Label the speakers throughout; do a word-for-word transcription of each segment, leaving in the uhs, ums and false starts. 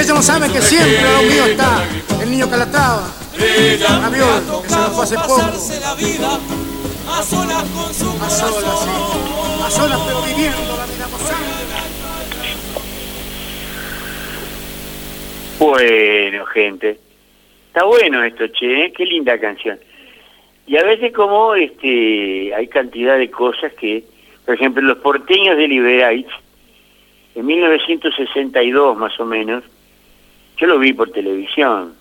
Speaker 1: Ellos no saben que siempre a lo mío está el niño Calatrava, un avión que se nos fue hace poco. A solas con su corazón. A solas, sí. A solas, pero viviendo la vida gozando.
Speaker 2: Bueno, gente, está bueno esto, che, ¿eh? Qué linda canción. Y a veces como este hay cantidad de cosas que, por ejemplo, Los Porteños de Liberais, en mil novecientos sesenta y dos más o menos, yo lo vi por televisión,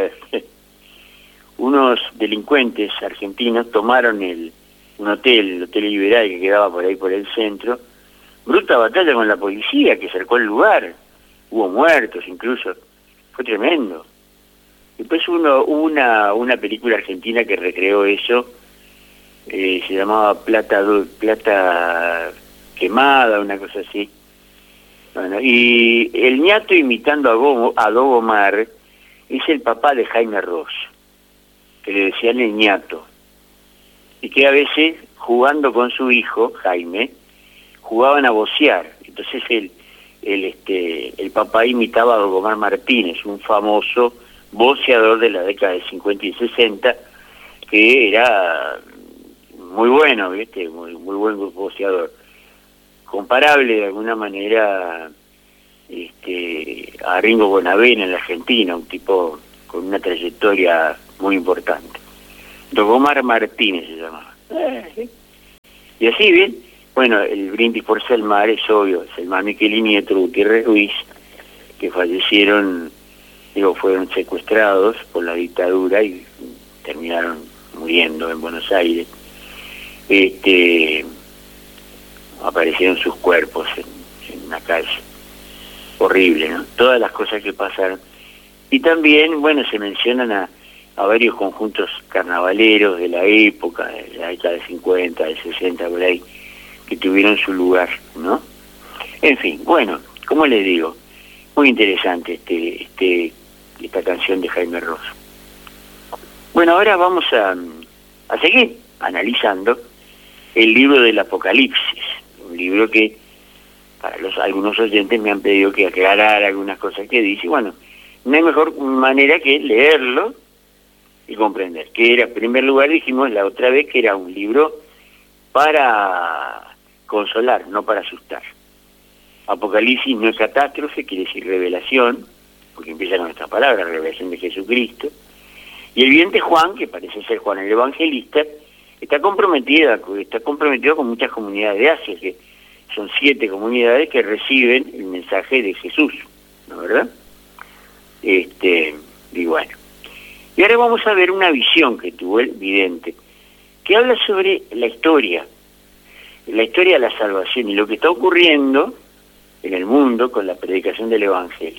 Speaker 2: unos delincuentes argentinos tomaron el un hotel, el Hotel Liberais, que quedaba por ahí por el centro, bruta batalla con la policía que cercó el lugar, hubo muertos incluso, fue tremendo. Después uno, hubo una, una película argentina que recreó eso, eh, se llamaba Plata Plata Quemada, una cosa así. Bueno, y el ñato imitando a, Go, a Don Omar es el papá de Jaime Ross, que le decían el ñato, y que a veces jugando con su hijo Jaime jugaban a vocear. Entonces el el este el papá imitaba a Don Omar Martínez, un famoso voceador de la década de cincuenta y sesenta, que era muy bueno, ¿viste? Muy, muy buen voceador, comparable de alguna manera este a Ringo Bonavena en la Argentina, un tipo con una trayectoria muy importante. Don Omar Martínez se llamaba. Eh, y así, bien, bueno, el brindis por Selmar es obvio, Selmar Michelini y Héctor Gutiérrez Ruiz, que fallecieron, digo, fueron secuestrados por la dictadura y terminaron muriendo en Buenos Aires. Este, aparecieron sus cuerpos en, en una calle. Horrible, ¿no? Todas las cosas que pasaron. Y también, bueno, se mencionan a, a varios conjuntos carnavaleros de la época, de la década de cincuenta, de sesenta, por ahí, que tuvieron su lugar, ¿no? En fin, bueno, como les digo, muy interesante este, este, esta canción de Jaime Ross. Bueno, ahora vamos a, a seguir analizando el libro del Apocalipsis, un libro que para los algunos oyentes me han pedido que aclarar algunas cosas que dice, y bueno, no hay mejor manera que leerlo y comprender, que era, en primer lugar dijimos la otra vez que era un libro para consolar, no para asustar. Apocalipsis no es catástrofe, quiere decir revelación, porque empieza con esta palabra, revelación de Jesucristo. Y el vidente Juan, que parece ser Juan el Evangelista, está comprometida, está comprometido con muchas comunidades de Asia, que son siete comunidades que reciben el mensaje de Jesús, ¿no es verdad? Este, y bueno. Y ahora vamos a ver una visión que tuvo el vidente, que habla sobre la historia, la historia de la salvación y lo que está ocurriendo en el mundo con la predicación del Evangelio.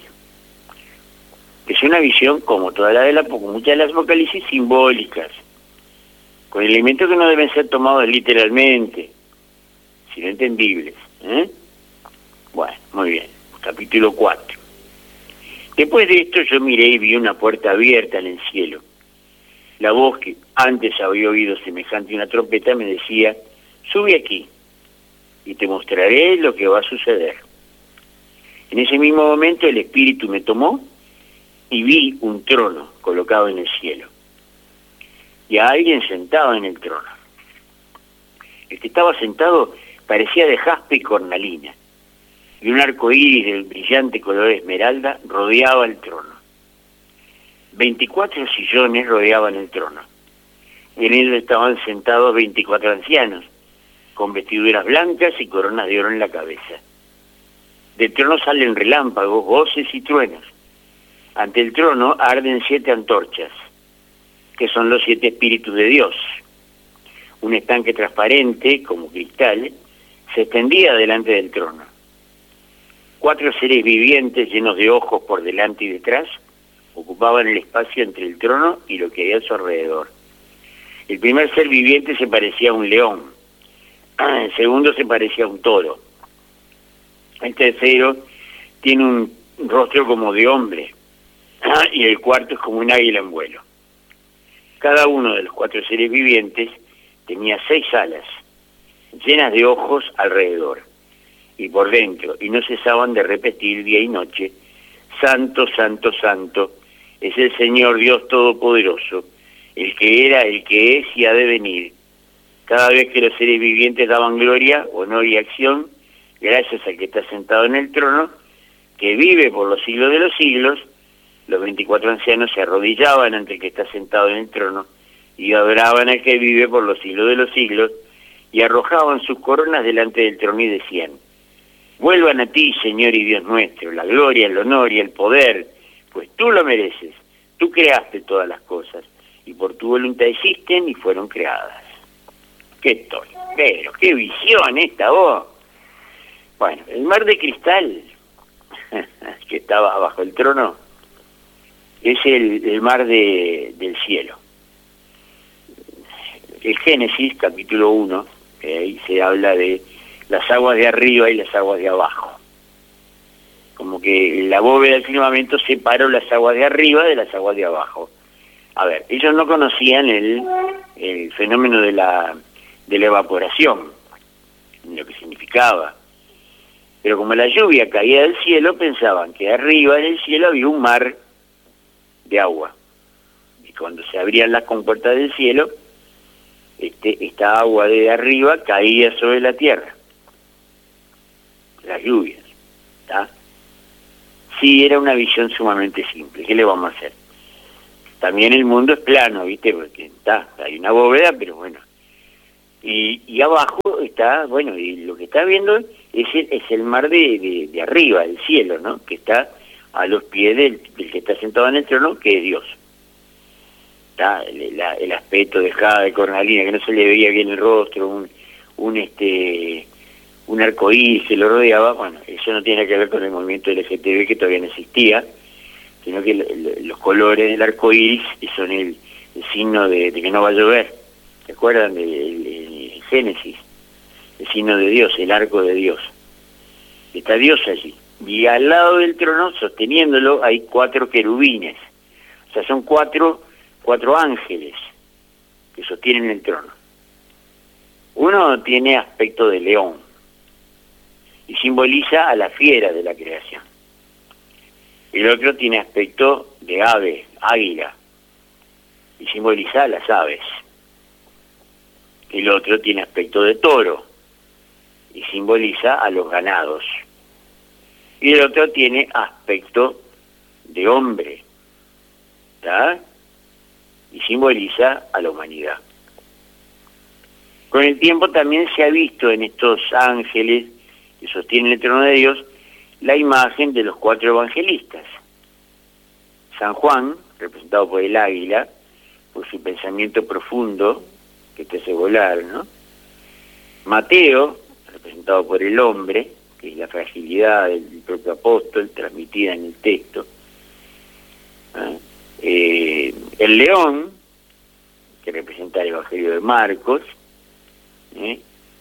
Speaker 2: Es una visión, como toda la de la, como muchas de las apocalipsis, simbólicas, con elementos que no deben ser tomados literalmente, sino entendibles. ¿eh? Bueno, muy bien. Capítulo cuatro. Después de esto yo miré y vi una puerta abierta en el cielo. La voz que antes había oído semejante a una trompeta me decía, sube aquí y te mostraré lo que va a suceder. En ese mismo momento el Espíritu me tomó y vi un trono colocado en el cielo y a alguien sentado en el trono. El que estaba sentado parecía de jaspe y cornalina, y un arco iris del brillante color esmeralda rodeaba el trono. Veinticuatro sillones rodeaban el trono, y en él estaban sentados veinticuatro ancianos, con vestiduras blancas y coronas de oro en la cabeza. Del trono salen relámpagos, voces y truenos. Ante el trono arden siete antorchas, que son los siete espíritus de Dios. Un estanque transparente, como cristal, se extendía delante del trono. Cuatro seres vivientes llenos de ojos por delante y detrás ocupaban el espacio entre el trono y lo que había a su alrededor. El primer ser viviente se parecía a un león, el segundo se parecía a un toro, el tercero tiene un rostro como de hombre y el cuarto es como un águila en vuelo. Cada uno de los cuatro seres vivientes tenía seis alas, llenas de ojos alrededor y por dentro, y no cesaban de repetir día y noche, Santo, santo, santo, es el Señor Dios Todopoderoso, el que era, el que es y ha de venir. Cada vez que los seres vivientes daban gloria, honor y acción, gracias al que está sentado en el trono, que vive por los siglos de los siglos, los veinticuatro ancianos se arrodillaban ante el que está sentado en el trono y adoraban al que vive por los siglos de los siglos y arrojaban sus coronas delante del trono y decían: vuelvan a ti, Señor y Dios nuestro, la gloria, el honor y el poder, pues tú lo mereces, tú creaste todas las cosas y por tu voluntad existen y fueron creadas. ¡Qué estoy! Pero, qué visión esta, vos. Bueno, el mar de cristal que estaba bajo el trono es el, el mar de, del cielo. El Génesis, capítulo uno, eh, ahí se habla de las aguas de arriba y las aguas de abajo. Como que la bóveda del firmamento separó las aguas de arriba de las aguas de abajo. A ver, ellos no conocían el, el fenómeno de la, de la evaporación, lo que significaba. Pero como la lluvia caía del cielo, pensaban que arriba en el cielo había un mar de agua. Y cuando se abrían las compuertas del cielo, este, esta agua de arriba caía sobre la tierra. Las lluvias. ¿Está? Sí, era una visión sumamente simple. ¿Qué le vamos a hacer? También el mundo es plano, ¿viste? Porque está, hay una bóveda, pero bueno. Y, y abajo está, bueno, y lo que está viendo es el, es el mar de, de, de arriba, el cielo, ¿no? Que está a los pies del, del que está sentado en el trono, que es Dios. Está el, la, el aspecto de Jade, de cornalina, que no se le veía bien el rostro, un, un este un arcoíris que lo rodeaba. Bueno, eso no tiene que ver con el movimiento L G T B, que todavía no existía, sino que el, los colores del arcoíris son el, el signo de, de que no va a llover. ¿Se acuerdan del de, Génesis? El signo de Dios, el arco de Dios. Está Dios allí. Y al lado del trono, sosteniéndolo, hay cuatro querubines. O sea, son cuatro, cuatro ángeles que sostienen el trono. Uno tiene aspecto de león y simboliza a la fiera de la creación. El otro tiene aspecto de ave, águila, y simboliza a las aves. El otro tiene aspecto de toro y simboliza a los ganados. Y el otro tiene aspecto de hombre, ¿está? Y simboliza a la humanidad. Con el tiempo también se ha visto en estos ángeles que sostienen el trono de Dios la imagen de los cuatro evangelistas. San Juan, representado por el águila, por su pensamiento profundo, que te hace volar, ¿no? Mateo, representado por el hombre, que es la fragilidad del propio apóstol, transmitida en el texto. ¿Eh? Eh, el león, que representa el Evangelio de Marcos, ¿eh?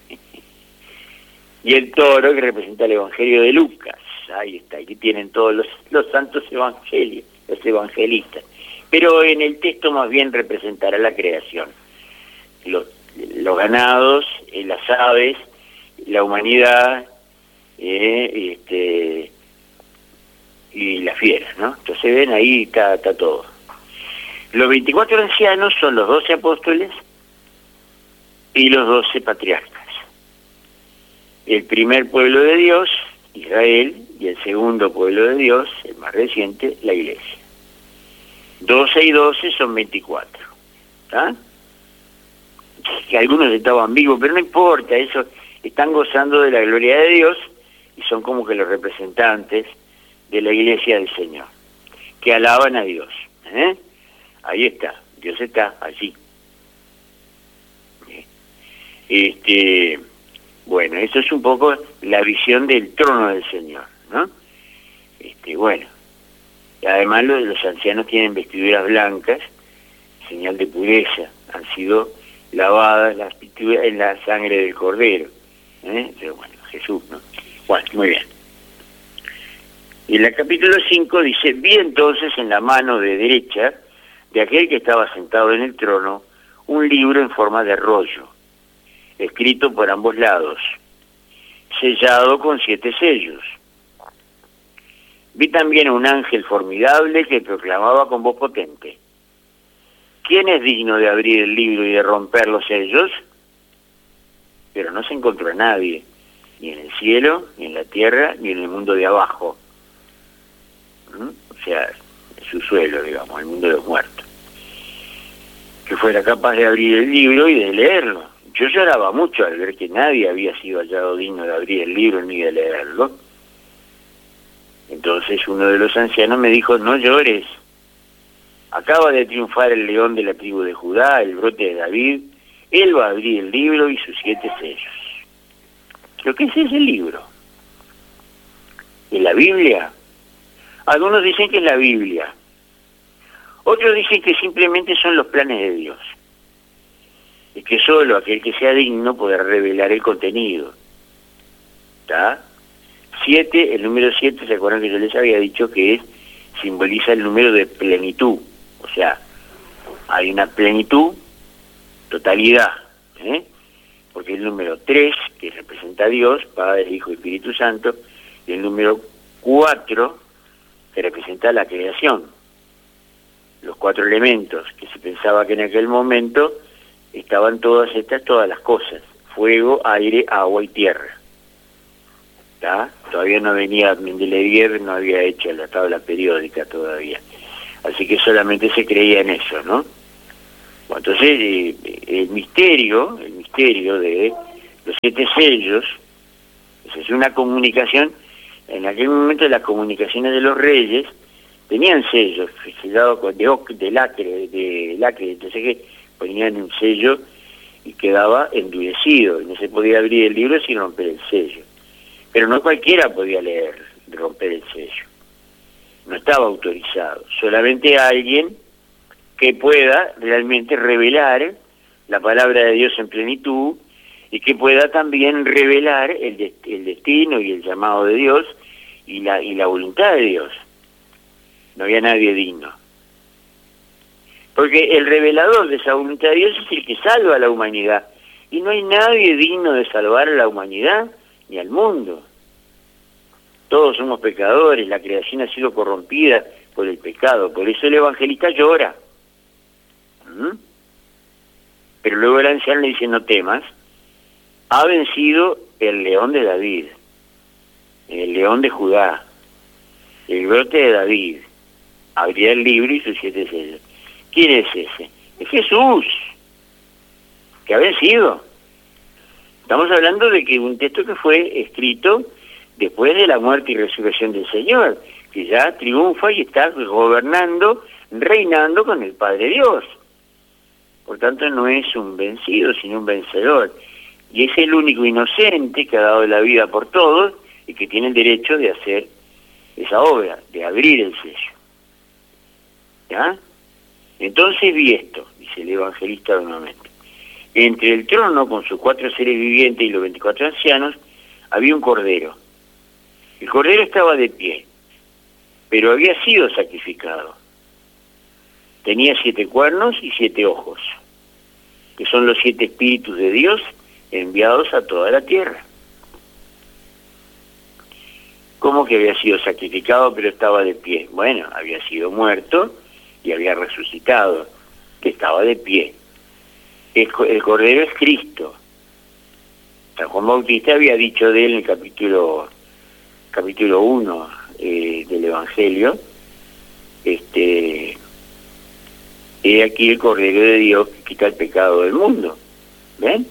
Speaker 2: Y el toro, que representa el Evangelio de Lucas. Ahí está, aquí tienen todos los, los santos evangelios, los evangelistas. Pero en el texto más bien representará la creación. Los, los ganados, eh, las aves, la humanidad, eh, este, y las fieras, ¿no? Entonces ven, ahí está, está todo. Los veinticuatro ancianos son los doce apóstoles y los doce patriarcas. El primer pueblo de Dios, Israel, y el segundo pueblo de Dios, el más reciente, la Iglesia. doce y doce son veinticuatro. ¿Ah? Que algunos estaban vivos, pero no importa, eso, están gozando de la gloria de Dios y son como que los representantes de la Iglesia del Señor, que alaban a Dios. ¿Eh? Ahí está, Dios está allí. Este, bueno, eso es un poco la visión del trono del Señor, ¿no? Este, bueno, y además los, los ancianos tienen vestiduras blancas, señal de pureza, han sido lavadas las vestiduras en la sangre del Cordero. ¿Eh? Pero bueno, Jesús, ¿no? Bueno, muy bien. Y en el capítulo cinco dice: vi entonces en la mano de derecha de aquel que estaba sentado en el trono un libro en forma de rollo, escrito por ambos lados, sellado con siete sellos. Vi también a un ángel formidable que proclamaba con voz potente: ¿quién es digno de abrir el libro y de romper los sellos? Pero no se encontró a nadie, ni en el cielo, ni en la tierra, ni en el mundo de abajo. ¿Mm? O sea, en su suelo, digamos, el mundo de los muertos, que fuera capaz de abrir el libro y de leerlo. Yo lloraba mucho al ver que nadie había sido hallado digno de abrir el libro ni de leerlo. Entonces uno de los ancianos me dijo: no llores, acaba de triunfar el león de la tribu de Judá, el brote de David. Él va a abrir el libro y sus siete sellos. ¿Pero qué es ese libro? ¿Es la Biblia? Algunos dicen que es la Biblia. Otros dicen que simplemente son los planes de Dios. Y que solo aquel que sea digno podrá revelar el contenido. ¿Está? Siete, el número siete, ¿se acuerdan que yo les había dicho que es, simboliza el número de plenitud? O sea, hay una plenitud, totalidad, ¿eh? Porque el número tres, que representa a Dios, Padre, Hijo y Espíritu Santo, y el número cuatro, que representa la creación. Los cuatro elementos, que se pensaba que en aquel momento estaban todas estas, todas las cosas: fuego, aire, agua y tierra. ¿Está? Todavía no venía Mendeleev, no había hecho la tabla periódica todavía. Así que solamente se creía en eso, ¿no? Bueno, entonces, eh, el misterio, el misterio de los siete sellos, es una comunicación. En aquel momento las comunicaciones de los reyes tenían sellos, sellados con de, de lacre, de lacre, entonces que ponían un sello y quedaba endurecido, y no se podía abrir el libro sin romper el sello. Pero no cualquiera podía leer, romper el sello. No estaba autorizado. Solamente alguien que pueda realmente revelar la palabra de Dios en plenitud y que pueda también revelar el, de, el destino y el llamado de Dios y la, y la voluntad de Dios. No había nadie digno. Porque el revelador de esa voluntad de Dios es el que salva a la humanidad. Y no hay nadie digno de salvar a la humanidad ni al mundo. Todos somos pecadores, la creación ha sido corrompida por el pecado, por eso el evangelista llora. ¿Mm? Pero luego el anciano le dice: no temas, ha vencido el león de David, el león de Judá, el brote de David, abrirá el libro y sus siete sellos. ¿Quién es ese? Es Jesús, que ha vencido. Estamos hablando de que un texto que fue escrito después de la muerte y resurrección del Señor, que ya triunfa y está gobernando, reinando con el Padre Dios. Por tanto, no es un vencido, sino un vencedor. Y es el único inocente que ha dado la vida por todos y que tiene el derecho de hacer esa obra, de abrir el sello. ¿Ya? Entonces vi esto, dice el evangelista nuevamente. Entre el trono con sus cuatro seres vivientes y los veinticuatro ancianos había un cordero. El cordero estaba de pie, pero había sido sacrificado. Tenía siete cuernos y siete ojos, que son los siete espíritus de Dios enviados a toda la tierra. ¿Cómo que había sido sacrificado pero estaba de pie? Bueno, había sido muerto y había resucitado, que estaba de pie. El, el Cordero es Cristo. San Juan Bautista había dicho de él en el capítulo capítulo uno eh, del Evangelio, este, he aquí el Cordero de Dios que quita el pecado del mundo. ¿Ven?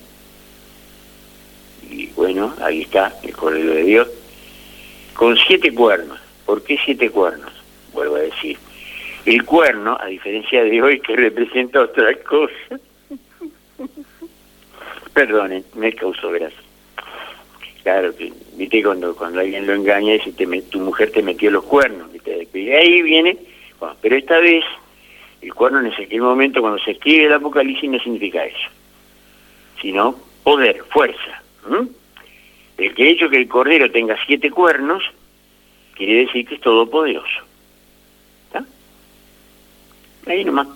Speaker 2: Y bueno, ahí está el Cordero de Dios, con siete cuernos. ¿Por qué siete cuernos? Vuelvo a decir, el cuerno, a diferencia de hoy que representa otra cosa, perdonen, me causó gracia. Claro, que, viste, cuando cuando alguien lo engaña, dice, te, tu mujer te metió los cuernos, ¿viste? Y ahí viene, bueno, pero esta vez, el cuerno en aquel momento, cuando se escribe el Apocalipsis, no significa eso, sino poder, fuerza. ¿Mm? El que hecho que el Cordero tenga siete cuernos, quiere decir que es todopoderoso. ¿Está? Ahí nomás.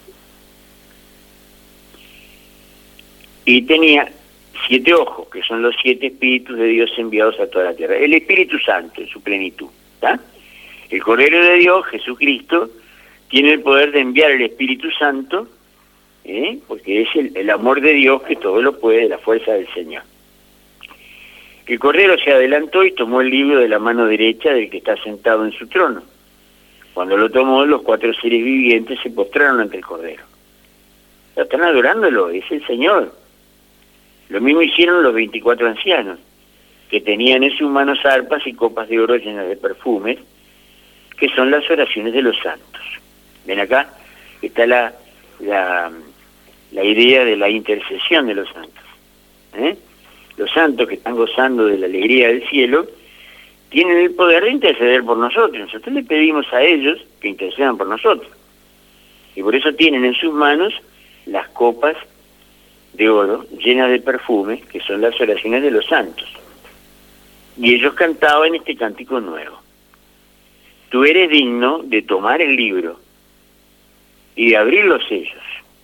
Speaker 2: Y tenía siete ojos, que son los siete espíritus de Dios enviados a toda la tierra. El Espíritu Santo en su plenitud, ¿está? El Cordero de Dios, Jesucristo, tiene el poder de enviar el Espíritu Santo, ¿eh? porque es el, el amor de Dios que todo lo puede, la fuerza del Señor. El Cordero se adelantó y tomó el libro de la mano derecha del que está sentado en su trono. Cuando lo tomó, los cuatro seres vivientes se postraron ante el Cordero. Están adorándolo, es el Señor. Lo mismo hicieron los veinticuatro ancianos, que tenían en sus manos arpas y copas de oro llenas de perfumes, que son las oraciones de los santos. Ven acá, está la, la, la idea de la intercesión de los santos. ¿Eh? Los santos que están gozando de la alegría del cielo tienen el poder de interceder por nosotros. Nosotros le pedimos a ellos que intercedan por nosotros. Y por eso tienen en sus manos las copas de oro llenas de perfume, que son las oraciones de los santos. Y ellos cantaban este cántico nuevo. Tú eres digno de tomar el libro y de abrir los sellos,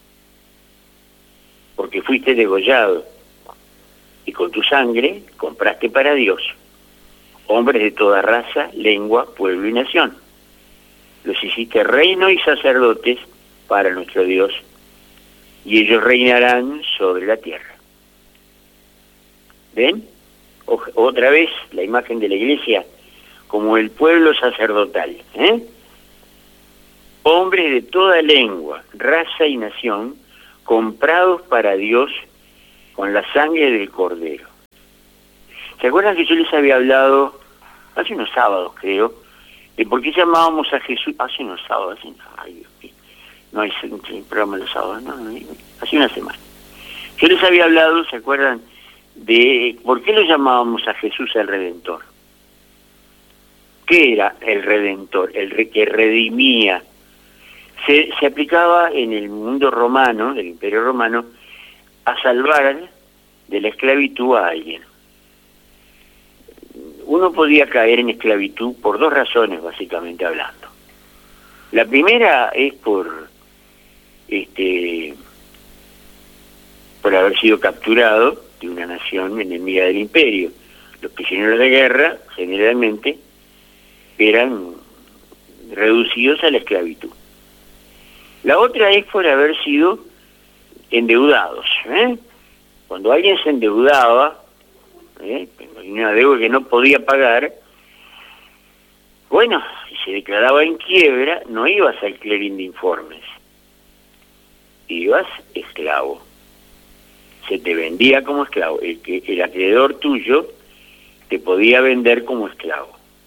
Speaker 2: porque fuiste degollado y con tu sangre compraste para Dios hombres de toda raza, lengua, pueblo y nación. Los hiciste reino y sacerdotes para nuestro Dios, y ellos reinarán sobre la tierra. ¿Ven? O, otra vez la imagen de la iglesia como el pueblo sacerdotal, ¿eh? Hombres de toda lengua, raza y nación, comprados para Dios con la sangre del Cordero. ¿Se acuerdan que yo les había hablado hace unos sábados, creo, de por qué llamábamos a Jesús? Hace unos sábados, hace, ay, Dios mío, no hay programa los sábados, no, no, hace una semana. Yo les había hablado, ¿se acuerdan?, de por qué lo llamábamos a Jesús el Redentor. ¿Qué era el Redentor? El re, que redimía. Se, se aplicaba en el mundo romano, del Imperio Romano, a salvar de la esclavitud a alguien. Uno podía caer en esclavitud por dos razones, básicamente hablando. La primera es por este por haber sido capturado de una nación enemiga del imperio. Los prisioneros de guerra, generalmente, eran reducidos a la esclavitud. La otra es por haber sido endeudados. ¿eh? Cuando alguien se endeudaba, ¿eh? una deuda que no podía pagar, bueno, si se declaraba en quiebra, no ibas al clerín de informes, ibas esclavo. Se te vendía como esclavo. El, que, el acreedor tuyo te podía vender como esclavo.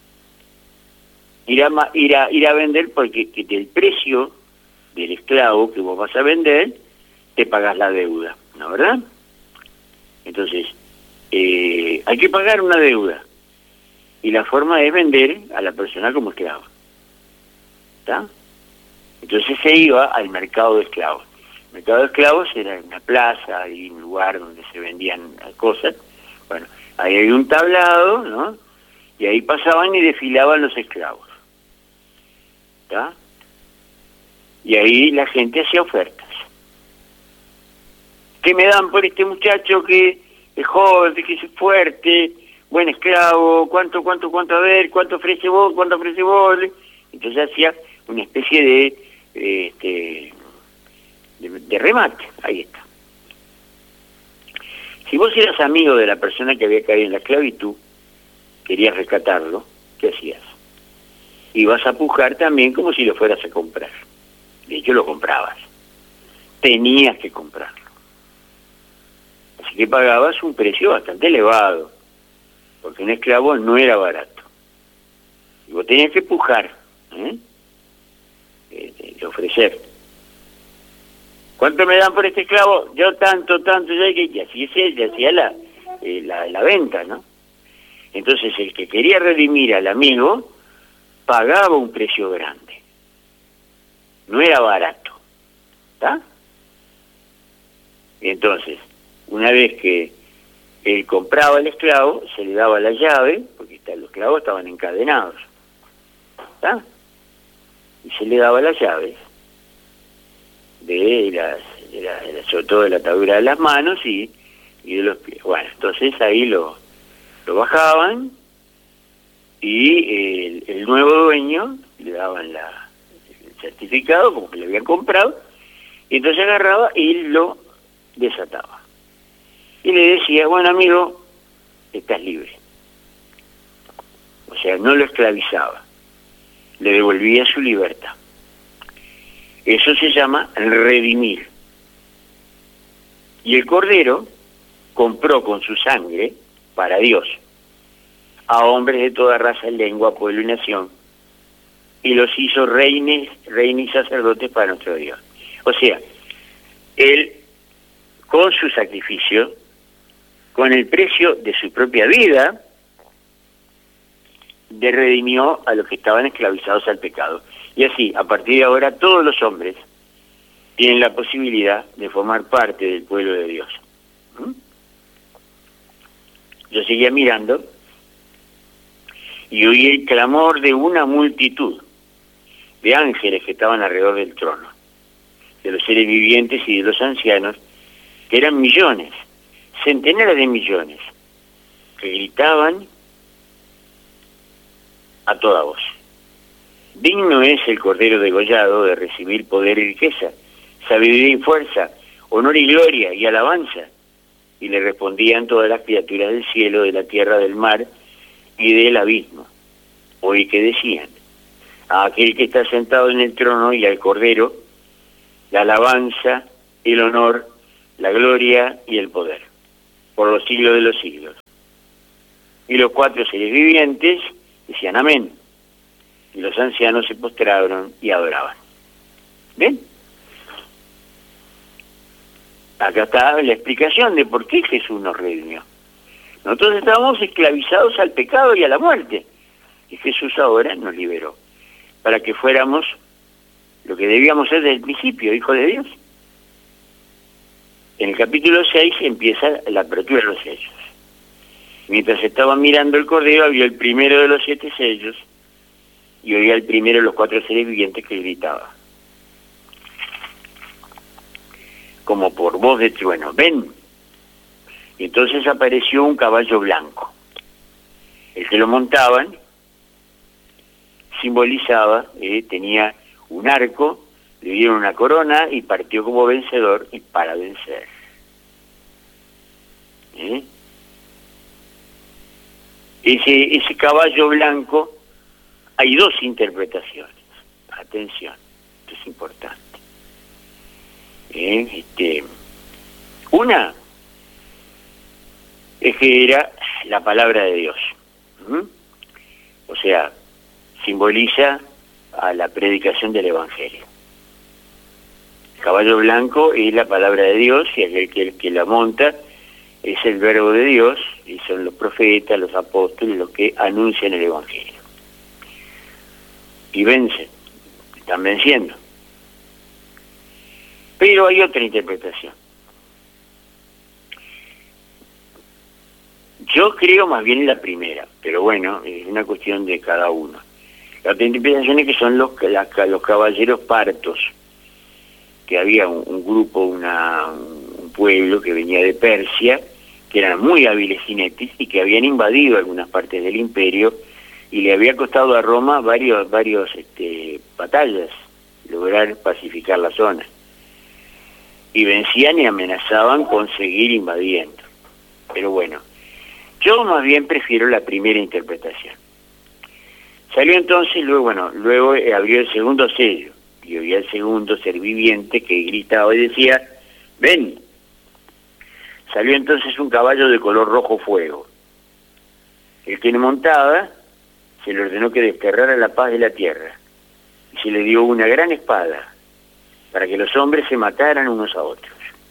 Speaker 2: Ir a, ir a, ir a vender porque que el precio del esclavo que vos vas a vender, te pagas la deuda, ¿no verdad? Entonces, eh, hay que pagar una deuda. Y la forma es vender a la persona como esclavo. ¿Está? Entonces se iba al mercado de esclavos. El mercado de esclavos era una plaza y un lugar donde se vendían cosas. Bueno, ahí hay un tablado, ¿no? Y ahí pasaban y desfilaban los esclavos. ¿Está? Y ahí la gente hacía ofertas. ¿Qué me dan por este muchacho que es joven, que es fuerte, buen esclavo? ¿Cuánto, cuánto, cuánto? A ver, ¿cuánto ofrece vos? ¿Cuánto ofrece vos? Entonces hacía una especie de, eh, este, de, de remate. Ahí está. Si vos eras amigo de la persona que había caído en la esclavitud, querías rescatarlo, ¿qué hacías? Ibas a pujar también como si lo fueras a comprar. De hecho, lo comprabas. Tenías que comprarlo. Así que pagabas un precio bastante elevado, porque un esclavo no era barato. Y vos tenías que pujar, ¿eh? Eh, de ofrecer. ¿Cuánto me dan por este esclavo? Yo tanto, tanto, ya que y así se y hacía la, eh, la, la venta, ¿no? Entonces, el que quería redimir al amigo pagaba un precio grande. No era barato, ¿está? Y entonces, una vez que él compraba al esclavo, se le daba la llave, porque los esclavos estaban encadenados, ¿está? Y se le daba las llaves de las, de la, de la, sobre todo de la atadura de las manos y, y de los pies. Bueno, entonces ahí lo, lo bajaban y eh, el, el nuevo dueño le daban la, el certificado como que le habían comprado, y entonces agarraba y lo desataba. Y le decía, bueno amigo, estás libre. O sea, no lo esclavizaba, le devolvía su libertad. Eso se llama redimir. Y el Cordero compró con su sangre, para Dios, a hombres de toda raza, lengua, pueblo y nación, y los hizo reyes, reyes y sacerdotes para nuestro Dios. O sea, Él, con su sacrificio, con el precio de su propia vida, de redimió a los que estaban esclavizados al pecado. Y así, a partir de ahora, todos los hombres tienen la posibilidad de formar parte del pueblo de Dios. ¿Mm? Yo seguía mirando y oí el clamor de una multitud de ángeles que estaban alrededor del trono, de los seres vivientes y de los ancianos, que eran millones, centenares de millones, que gritaban a toda voz: digno es el Cordero degollado de recibir poder y riqueza, sabiduría y fuerza, honor y gloria y alabanza. Y le respondían todas las criaturas del cielo, de la tierra, del mar y del abismo. Oí que decían: a aquel que está sentado en el trono y al Cordero, la alabanza, el honor, la gloria y el poder, por los siglos de los siglos. Y los cuatro seres vivientes decían amén. Y los ancianos se postraron y adoraban. ¿Ven? Acá está la explicación de por qué Jesús nos redimió. Nosotros estábamos esclavizados al pecado y a la muerte, y Jesús ahora nos liberó, para que fuéramos lo que debíamos ser desde el principio, hijos de Dios. En el capítulo seis empieza la apertura de los sellos. Mientras estaba mirando el Cordero, abrió el primero de los siete sellos, y oía el primero de los cuatro seres vivientes que gritaba, como por voz de trueno: ven. Y entonces apareció un caballo blanco. El que lo montaban simbolizaba, eh, tenía un arco, le dieron una corona y partió como vencedor y para vencer. ¿Eh? Ese, ese caballo blanco, hay dos interpretaciones. Atención, esto es importante. ¿Eh? Este, una es que era la palabra de Dios. ¿Mm? O sea, simboliza a la predicación del Evangelio. El caballo blanco es la palabra de Dios, y aquel que, que la monta es el verbo de Dios, y son los profetas, los apóstoles, los que anuncian el Evangelio. Y vencen, están venciendo. Pero hay otra interpretación. Yo creo más bien en la primera, pero bueno, es una cuestión de cada uno. La otra interpretación es que son los, la, los caballeros partos, que había un, un grupo, una, un pueblo que venía de Persia, que eran muy hábiles jinetes y que habían invadido algunas partes del imperio, y le había costado a Roma varios, varios este, batallas lograr pacificar la zona. Y vencían y amenazaban con seguir invadiendo. Pero bueno, yo más bien prefiero la primera interpretación. Salió entonces, luego, bueno, luego abrió el segundo sello, y había el segundo ser viviente que gritaba y decía: ven. Salió entonces un caballo de color rojo fuego. El que le montaba se le ordenó que desterrara la paz de la tierra, y se le dio una gran espada para que los hombres se mataran unos a otros.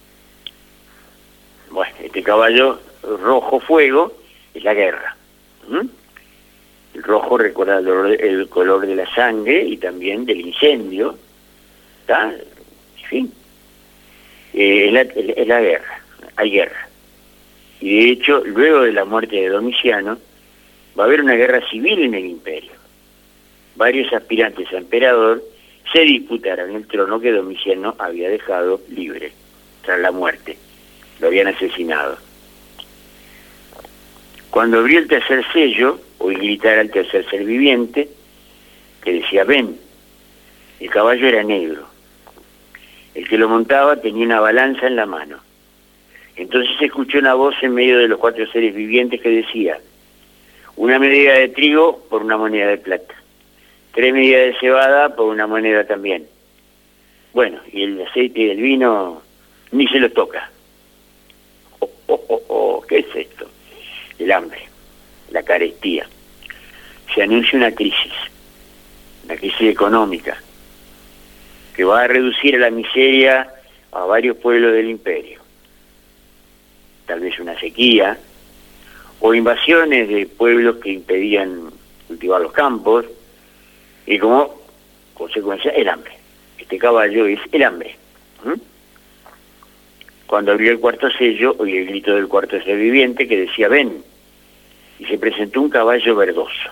Speaker 2: Bueno, este caballo rojo fuego es la guerra. ¿Mm? El rojo recuerda el, olor, el color de la sangre y también del incendio. ¿Está? En fin, eh, es, la, es la guerra, hay guerra. Y de hecho, luego de la muerte de Domiciano, va a haber una guerra civil en el imperio. Varios aspirantes a emperador se disputarán el trono que Domiciano había dejado libre tras la muerte. Lo habían asesinado. Cuando abrió el tercer sello, oí gritar al tercer ser viviente, que decía, ven. El caballo era negro. El que lo montaba tenía una balanza en la mano. Entonces se escuchó una voz en medio de los cuatro seres vivientes que decía, una medida de trigo por una moneda de plata, tres medidas de cebada por una moneda también. Bueno, y el aceite y el vino ni se los toca. Oh, oh, oh, oh, ¿qué es esto? El hambre, la carestía. Se anuncia una crisis, una crisis económica, que va a reducir a la miseria a varios pueblos del imperio. Tal vez una sequía, o invasiones de pueblos que impedían cultivar los campos, y como consecuencia el hambre. Este caballo es el hambre. ¿Mm? Cuando abrió el cuarto sello, oí el grito del cuarto ser viviente que decía, ven, y se presentó un caballo verdoso.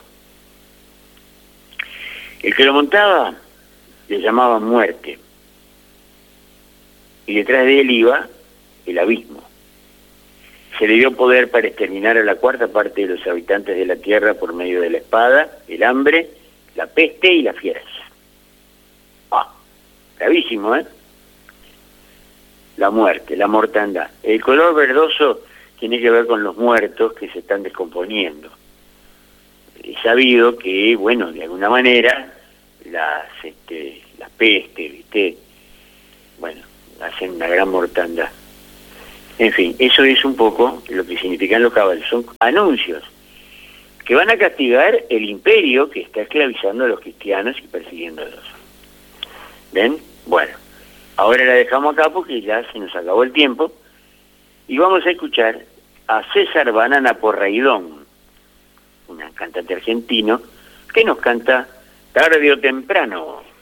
Speaker 2: El que lo montaba le llamaba muerte, y detrás de él iba el abismo. Se le dio poder para exterminar a la cuarta parte de los habitantes de la tierra por medio de la espada, el hambre, la peste y las fieras. Ah, gravísimo, ¿eh? La muerte, la mortandad. El color verdoso tiene que ver con los muertos que se están descomponiendo. Es sabido que, bueno, de alguna manera, las, este, las pestes, ¿viste? Bueno, hacen una gran mortandad. En fin, eso es un poco lo que significan los caballos. Son anuncios que van a castigar el imperio que está esclavizando a los cristianos y persiguiéndolos. ¿Ven? Bueno, ahora la dejamos acá porque ya se nos acabó el tiempo y vamos a escuchar a César Banana Porreidón, un cantante argentino, que nos canta Tarde o Temprano.